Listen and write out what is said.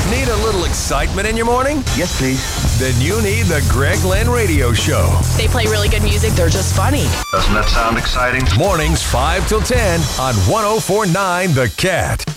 Need a little excitement in your morning? Yes, please. Then you need the Greg Glenn Radio Show. They play really good music. They're just funny. Doesn't that sound exciting? Mornings 5 till 10 on 104.9 The Cat.